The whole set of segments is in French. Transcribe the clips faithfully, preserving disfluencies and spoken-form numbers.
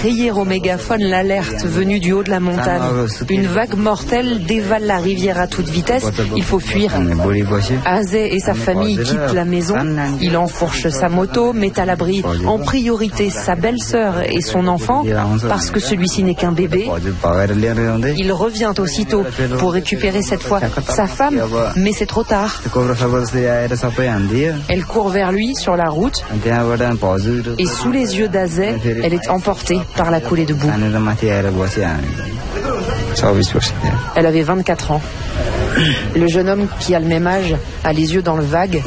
crier au mégaphone l'alerte venue du haut de la montagne. Une vague mortelle dévale la rivière à toute vitesse. Il faut fuir. Azé et sa famille quittent la maison. Il enfourche sa moto, met à l'abri en priorité sa belle-sœur et son enfant, parce que celui-ci n'est qu'un bébé. Il revient aussitôt pour récupérer cette fois sa femme, mais c'est trop tard. Elle court vers lui sur la route et sous les yeux d'Azé, elle est emportée par la coulée de boue. Elle avait vingt-quatre ans. Le jeune homme qui a le même âge a les yeux dans le vague.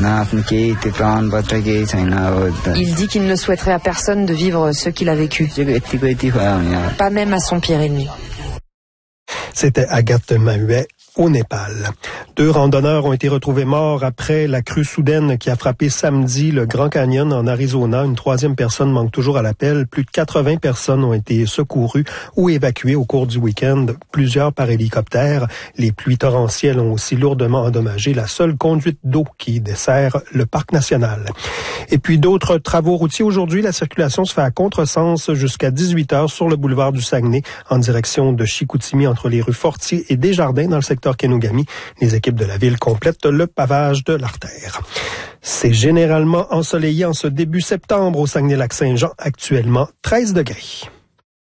Il dit qu'il ne souhaiterait à personne de vivre ce qu'il a vécu. Pas même à son pire ennemi. C'était Agathe Mahuet au Népal. Deux randonneurs ont été retrouvés morts après la crue soudaine qui a frappé samedi le Grand Canyon en Arizona. Une troisième personne manque toujours à l'appel. Plus de quatre-vingts personnes ont été secourues ou évacuées au cours du week-end, plusieurs par hélicoptère. Les pluies torrentielles ont aussi lourdement endommagé la seule conduite d'eau qui dessert le parc national. Et puis d'autres travaux routiers aujourd'hui. La circulation se fait à contresens jusqu'à dix-huit heures sur le boulevard du Saguenay en direction de Chicoutimi entre les rues Fortier et Desjardins dans le secteur Kenogami. Les équipes de la ville complètent le pavage de l'artère. C'est généralement ensoleillé en ce début septembre au Saguenay-Lac-Saint-Jean, actuellement treize degrés.